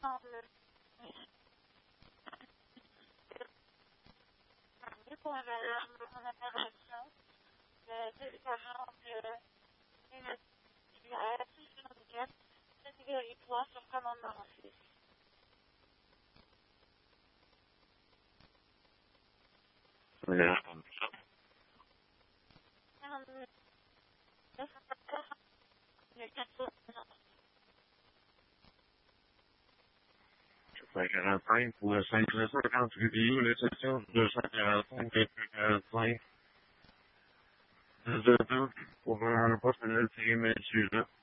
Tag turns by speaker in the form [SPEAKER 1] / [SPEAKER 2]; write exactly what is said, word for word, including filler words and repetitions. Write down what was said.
[SPEAKER 1] Pour la, mon intervention, de l'agent de l'Institut handicap, catégorie trois sur commandement office.
[SPEAKER 2] Yeah. cinq quarante-cinq pour le cinq cent cinquante vidéo, les sessions deux cent quarante-cinq, deux cent quarante-cinq. deux deux pour un poste de tiré, monsieur, là.